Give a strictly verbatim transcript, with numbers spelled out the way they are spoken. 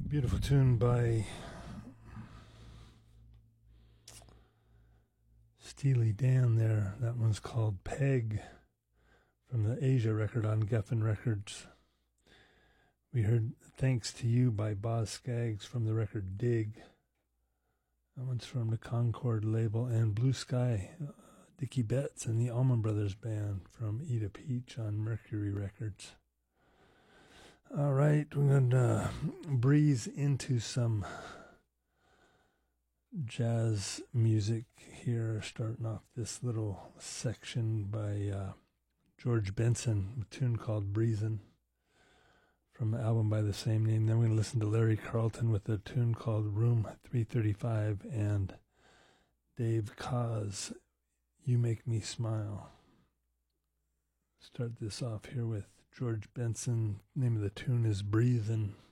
Beautiful tune by Steely Dan there. That one's called Peg from the Asia record on Geffen Records. We heard Thanks to You by Boz Scaggs from the record Dig. That one's from the Concord label. And Blue Sky, uh, Dickie Betts and the Allman Brothers Band from Eat a Peach on Mercury Records. All right, we're going to breeze into some jazz music here, starting off this little section by uh, George Benson, a tune called Breezin' from the album by the same name. Then we're going to listen to Larry Carlton with a tune called Room three thirty-five and Dave Koz, You Make Me Smile. Start this off here with George Benson. Name of the tune is Breathin'.